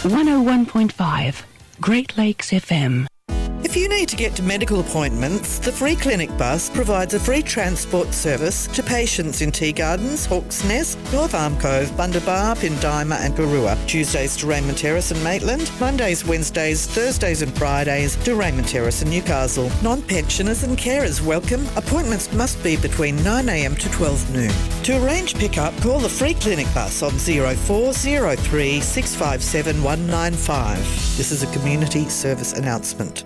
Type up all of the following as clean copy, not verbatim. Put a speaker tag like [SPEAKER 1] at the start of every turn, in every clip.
[SPEAKER 1] 101.5 Great Lakes FM.
[SPEAKER 2] If you need to get to medical appointments, the Free Clinic Bus provides a free transport service to patients in Tea Gardens, Hawke's Nest, North Arm Cove, Bundabar, Pindima and Garua. Tuesdays to Raymond Terrace and Maitland. Mondays, Wednesdays, Thursdays and Fridays to Raymond Terrace and Newcastle. Non-pensioners and carers welcome. Appointments must be between 9am to 12 noon. To arrange pick-up, call the Free Clinic Bus on 0403 657 195. This is a community service announcement.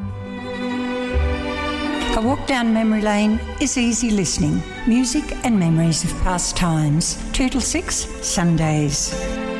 [SPEAKER 3] A walk down memory lane is easy listening. Music and memories of past times. 2 till 6, Sundays.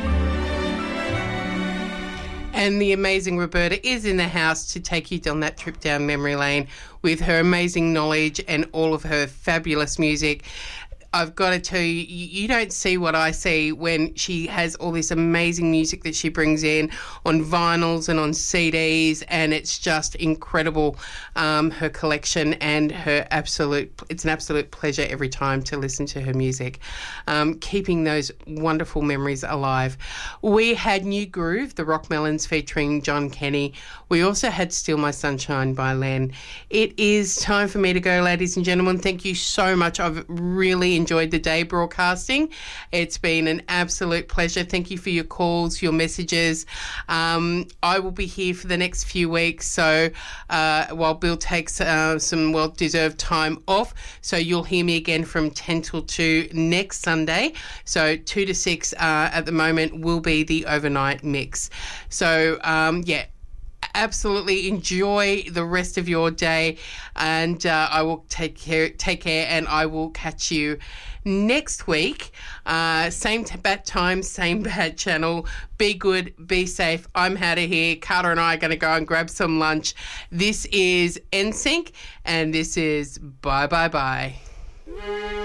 [SPEAKER 4] And the amazing Roberta is in the house to take you on that trip down memory lane with her amazing knowledge and all of her fabulous music. I've got to tell you, you don't see what I see when she has all this amazing music that she brings in on vinyls and on CDs, and it's just incredible, her collection, and it's an absolute pleasure every time to listen to her music, keeping those wonderful memories alive. We had New Groove, the Rock Melons featuring John Kenny. We also had Steal My Sunshine by Len. It is time for me to go, ladies and gentlemen. Thank you so much. I've really enjoyed the day broadcasting. It's been an absolute pleasure. Thank you for your calls, your messages. I will be here for the next few weeks, so while Bill takes some well-deserved time off, so you'll hear me again from 10 till 2 next Sunday. So 2 to 6 at the moment will be the overnight mix. So absolutely enjoy the rest of your day, and I will take care, and I will catch you next week. Same bad time, same bad channel. Be good, be safe. I'm out of here. Carter and I are going to go and grab some lunch. This is NSYNC, and this is Bye Bye Bye.